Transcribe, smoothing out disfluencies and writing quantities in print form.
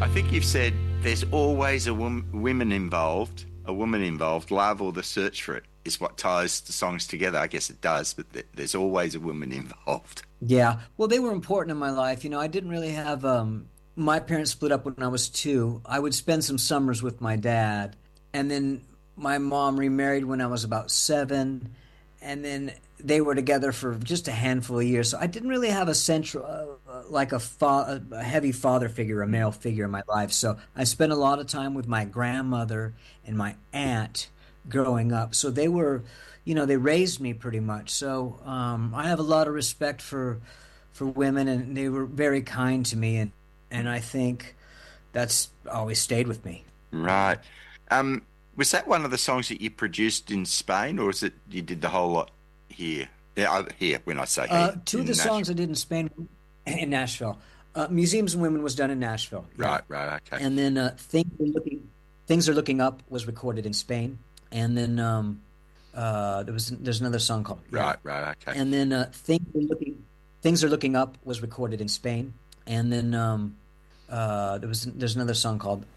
I think you've said there's always a woman involved, love or the search for it is what ties the songs together. I guess it does, but there's always a woman involved. Yeah. Well, they were important in my life. I didn't really have my parents split up when I was 2. I would spend some summers with my dad, and then my mom remarried when I was about 7, and then they were together for just a handful of years. So I didn't really have a central like a heavy father figure, a male figure in my life. So I spent a lot of time with my grandmother and my aunt growing up. So they were, they raised me pretty much. So I have a lot of respect for women, and they were very kind to me, and I think that's always stayed with me. Right. Um, was that one of the songs that you produced in Spain, or is it you did the whole lot here? Yeah, here. When I say here, Two of in the Nashville. songs I did in Spain, in Nashville. Museums and Women was done in Nashville. Yeah. Right. Right. Okay. And then Things Are Looking Up was recorded in Spain. And then there's another song called, yeah. Right. Right. Okay. And then Things Are Looking Up was recorded in Spain. And then there's another song called